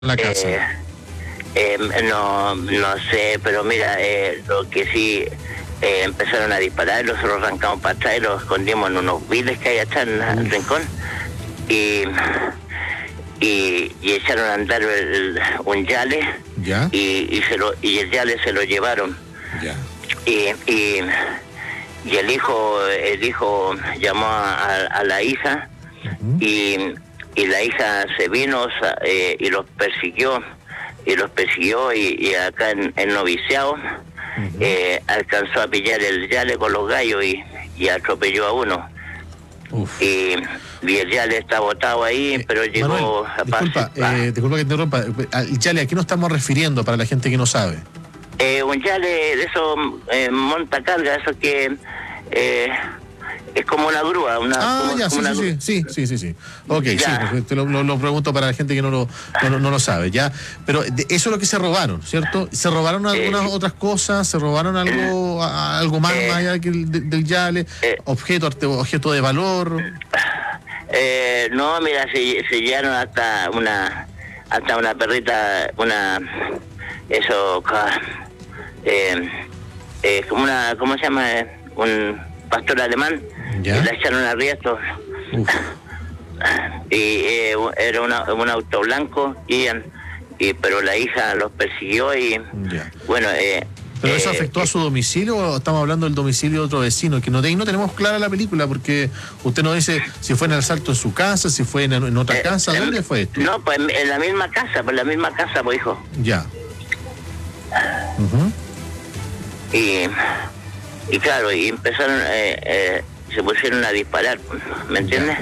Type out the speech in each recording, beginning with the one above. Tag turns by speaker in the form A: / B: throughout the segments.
A: la casa.
B: No sé, pero mira, lo que sí, empezaron a disparar, nosotros arrancamos para atrás y los escondimos en unos viles que hay atrás en el rincón y echaron a andar un yale.
A: ¿Ya?
B: Y el yale se lo llevaron.
A: Ya.
B: Y el hijo llamó a la hija.
A: Uh-huh.
B: Y la hija se vino y los persiguió y acá en noviciado. Uh-huh. Alcanzó a pillar el yale con los gallos y atropelló a uno. Uf. Y el yale está botado ahí, pero llegó
A: Manuel, disculpa que te interrumpa. ¿El yale a qué nos estamos refiriendo para la gente que no sabe?
B: Un yale de esos montacarga, eso que es como una grúa.
A: Sí. Ok, ya. Sí, te lo pregunto para la gente que no lo sabe, ya. Pero eso es lo que se robaron, ¿cierto? ¿Se robaron algunas otras cosas? ¿Se robaron algo más allá del yale? ¿Objeto de valor?
B: No, mira, se llevaron hasta una perrita, como una, ¿cómo se llama? Un pastor alemán. ¿Ya? Y la echaron a riesgo. Y era un auto blanco pero la hija los persiguió y bueno.
A: ¿Pero eso afectó a su domicilio o estamos hablando del domicilio de otro vecino? Que no tenemos clara la película porque usted nos dice si fue en el asalto en su casa, si fue en otra casa. ¿Dónde fue esto?
B: No, pues en la misma casa, pues hijo.
A: Ya. Uh-huh.
B: Y claro, y empezaron, se pusieron a disparar, ¿me entiendes?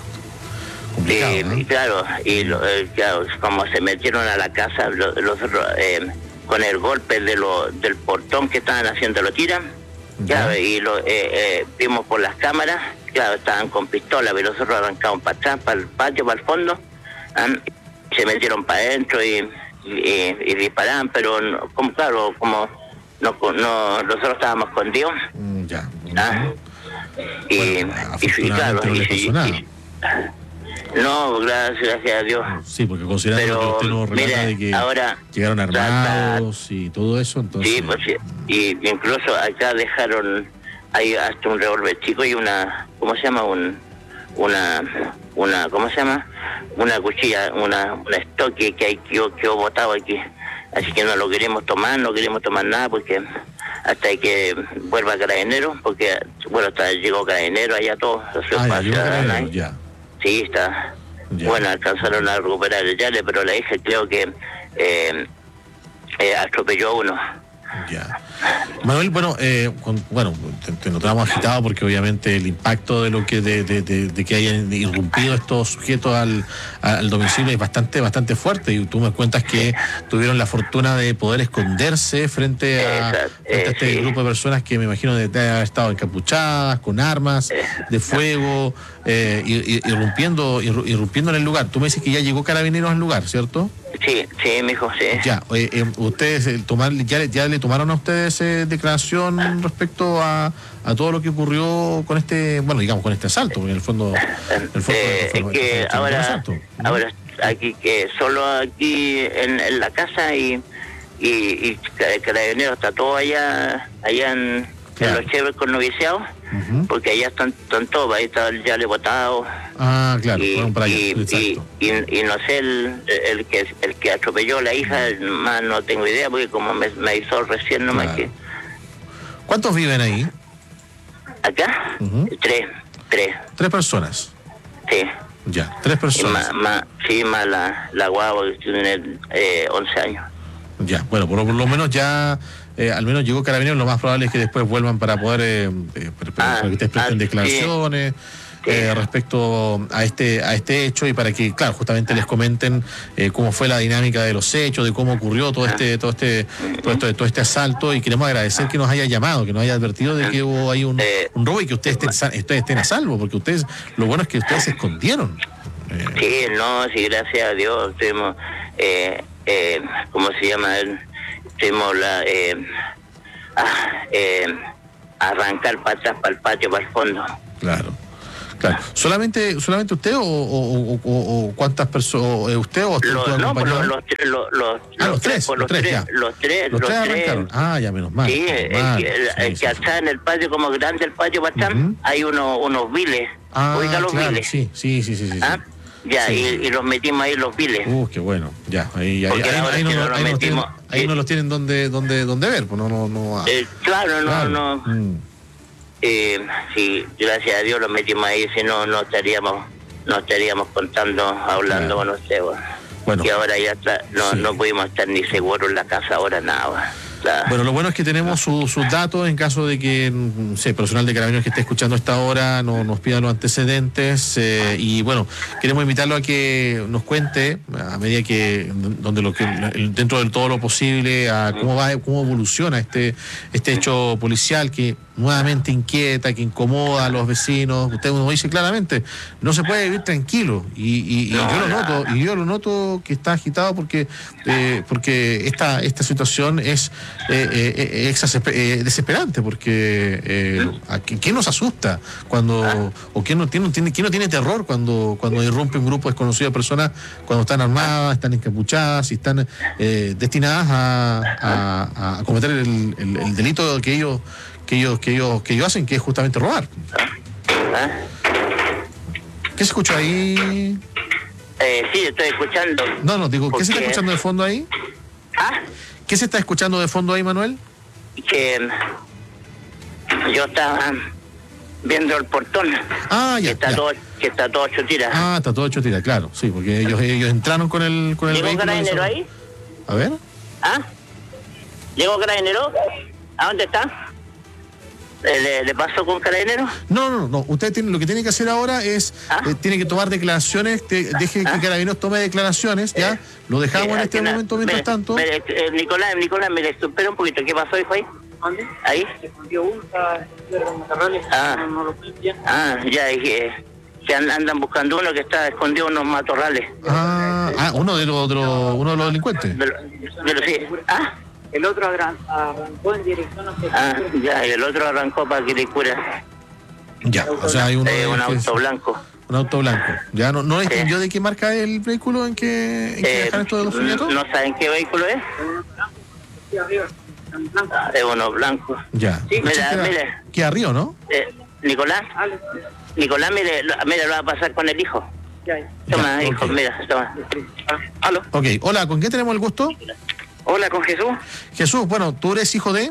B: Y claro, como se metieron a la casa, con el golpe del portón que estaban haciendo, lo tiran, claro, y vimos por las cámaras, claro, estaban con pistola, pero nosotros arrancamos para atrás, para el patio, para el fondo, se metieron para adentro y disparaban, pero como nosotros estábamos escondidos.
A: Ya.
B: Y claro, no, gracias a Dios.
A: Sí, porque considerando que usted nos relata de que ahora llegaron armados y todo eso, entonces.
B: Sí, pues, y incluso acá dejaron ahí hasta un revólver chico y ¿cómo se llama? ¿Cómo se llama? Una cuchilla, una estoque que quedó botado aquí. Así que no lo queremos tomar nada porque hasta que vuelva Carabinero, porque bueno, llegó Carabinero allá todo.
A: Ya.
B: Sí, está. Ya. Bueno, alcanzaron a recuperar el yale, pero la hija creo que atropelló a uno.
A: Ya. Manuel, te notamos agitado porque obviamente el impacto de lo que de que hayan irrumpido estos sujetos al domicilio es bastante fuerte, y tú me cuentas que tuvieron la fortuna de poder esconderse frente a este grupo de personas que me imagino de haber estado encapuchadas, con armas de fuego, irrumpiendo en el lugar. Tú me dices que ya llegó Carabineros al lugar, ¿cierto?
B: Sí, mijo, sí.
A: Ya, ustedes ya le tomaron a ustedes declaración respecto a todo lo que ocurrió con con este asalto, porque en el fondo
B: ahora solo aquí en la casa y Carabineros está todo allá en los Chever con noviciados. Uh-huh. Porque allá están todos, ahí está el yale botado.
A: Claro, fueron para allá.
B: Y no sé, el que atropelló a la hija, más no tengo idea, porque como me hizo recién nomás que...
A: ¿Cuántos viven ahí?
B: ¿Acá? Uh-huh. Tres.
A: ¿Tres personas?
B: Sí.
A: Ya, 3 personas.
B: Más la guagua que tiene 11 años.
A: Ya, bueno, por lo menos ya... al menos llegó Carabineros, lo más probable es que después vuelvan para poder para que ustedes presten declaraciones respecto a este hecho, y para que, claro, justamente les comenten cómo fue la dinámica de los hechos, de cómo ocurrió todo este asalto, y queremos agradecer que nos haya llamado, que nos haya advertido de que hubo ahí un robo y que ustedes estén a salvo, porque lo bueno es que ustedes se escondieron.
B: Sí, gracias a Dios tuvimos, ¿cómo se llama? Tuvimos arrancar para atrás, para el patio, para el fondo.
A: Claro. Claro. ¿Solamente usted o cuántas personas? ¿Usted o usted
B: No, pues
A: los tres arrancaron. Ah, ya, menos mal.
B: Sí, que atrás en el patio, como grande el patio para atrás, hay unos viles. Oiga, los viles.
A: Sí.
B: ¿Ah? Ya, sí. Y los metimos ahí los viles.
A: Qué bueno, ya. Ahí no los tienen donde ver, pues no.
B: Claro. Sí, gracias a Dios los metimos ahí, si no estaríamos hablando con usted. Bueno, y ahora ya no pudimos estar ni seguros en la casa, ahora nada.
A: Bueno, lo bueno es que tenemos sus datos en caso de que personal de Carabineros que esté escuchando a esta hora nos pida los antecedentes, y bueno, queremos invitarlo a que nos cuente a medida que dentro de todo lo posible a cómo evoluciona este hecho policial que nuevamente inquieta, que incomoda a los vecinos. Usted nos dice claramente, no se puede vivir tranquilo, y yo lo noto que está agitado porque esta situación es desesperante, porque ¿quién nos asusta cuando quién no tiene terror cuando irrumpe un grupo desconocido de personas cuando están armadas, están encapuchadas y están destinadas a cometer el delito que ellos hacen, que es justamente robar? ¿Qué se escucha ahí?
B: Sí, estoy escuchando.
A: No, digo, ¿qué se está escuchando de fondo ahí? ¿Qué se está escuchando de fondo ahí, Manuel?
B: Que yo estaba viendo el portón.
A: Ya.
B: Que está todo hecho tira.
A: Está todo hecho tira, claro, sí, porque ellos entraron con el vehículo.
B: ¿Llegó Carabinero ahí?
A: A ver.
B: ¿Llegó Carabinero? ¿A dónde está? ¿Le pasó con Carabineros?
A: No. Usted lo que tiene que hacer ahora es tiene que tomar declaraciones. Deje que Carabineros tome declaraciones, ¿ya? Lo dejamos en este momento mientras tanto.
B: Nicolás, mire, espera un poquito. ¿Qué pasó, hijo, ahí? ¿Dónde? Ahí. Se escondió uno, no lo pillan. Ya, que andan buscando uno que está escondido en unos matorrales.
A: Uno de los delincuentes.
B: Sí.
C: El otro arrancó en dirección
B: hacia ya, y el otro arrancó para Quilicura.
A: Ya, o sea, hay un
B: auto blanco.
A: Un auto blanco. ¿Ya no distinguió de qué marca es el vehículo en que dejan esto de los suñatos?
B: ¿No saben qué vehículo es?
C: Sí, arriba.
B: Es uno blanco.
A: Ya.
B: Sí, mire.
A: Queda arriba, ¿no?
B: Nicolás, mire, lo va a pasar con el hijo. Toma, hijo, mira, toma. ¿Aló?
A: Ok, hola, ¿con quién tenemos el gusto?
B: Hola, con Jesús.
A: Jesús, bueno, ¿tú eres hijo de...?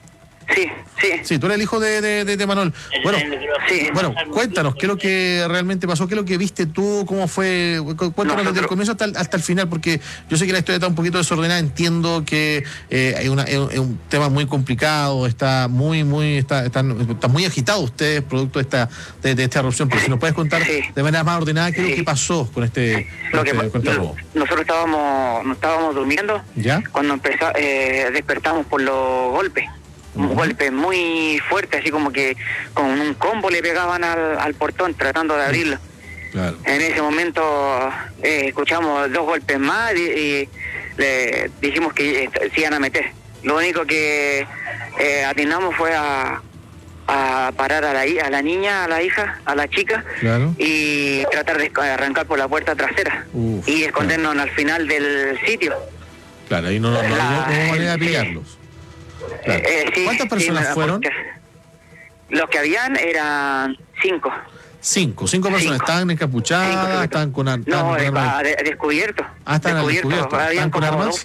B: Sí,
A: tú eres el hijo de Manuel. Bueno, cuéntanos, ¿qué es lo que realmente pasó? ¿Qué es lo que viste tú? ¿Cómo fue? Cuéntanos desde el comienzo hasta el final, porque yo sé que la historia está un poquito desordenada. Entiendo que es un tema muy complicado, está muy agitado ustedes, producto de esta erupción, pero si nos puedes contar de manera más ordenada qué es lo que pasó con este robo.
C: Nosotros estábamos durmiendo,
A: ¿ya?
C: Cuando despertamos por los golpes. Un golpe muy fuerte, así como que con un combo le pegaban al portón tratando de abrirlo.
A: Claro.
C: En ese momento escuchamos 2 golpes más y le dijimos que se iban a meter. Lo único que atinamos fue a parar a la niña, a la hija, a la chica,
A: claro,
C: y tratar de arrancar por la puerta trasera y escondernos al final del sitio.
A: Claro, ahí no hubo manera de pillarlos. Claro. ¿Cuántas personas fueron?
C: Los que habían eran 5.
A: 5 personas. ¿Estaban encapuchadas? ¿Estaban con armas?
C: No, descubiertos.
A: Estaban descubiertos. ¿Estaban con armas?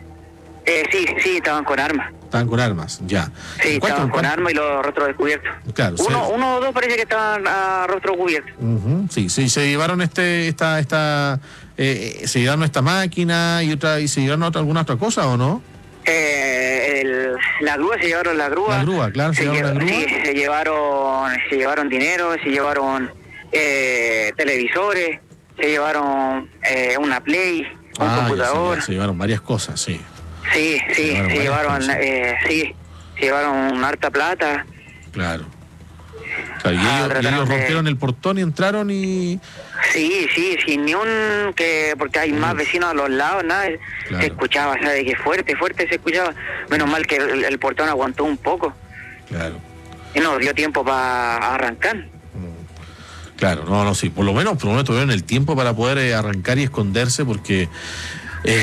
C: Sí, estaban con armas.
A: Estaban con armas, ya.
C: Sí, estaban con armas y los rostros descubiertos.
A: Claro.
C: Uno o dos parece que estaban a rostro cubierto.
A: Sí, se llevaron se llevaron esta máquina y se llevaron alguna otra cosa, ¿o no?
C: La grúa, se llevaron la grúa.
A: La grúa, claro, se llevaron la grúa.
C: Sí, se llevaron dinero, se llevaron televisores, se llevaron una Play, un computador.
A: Se llevaron varias cosas, sí.
C: Sí, se llevaron harta plata.
A: Claro. Y ellos rompieron el portón y entraron y...
C: Sí, sin ni porque hay más vecinos a los lados, nada, claro. Se escuchaba, ¿sabes? Que fuerte se escuchaba. Menos mal que el portón aguantó un poco.
A: Claro.
C: Y nos dio tiempo para arrancar.
A: Claro, no, sí, por lo menos tuvieron el tiempo para poder arrancar y esconderse, porque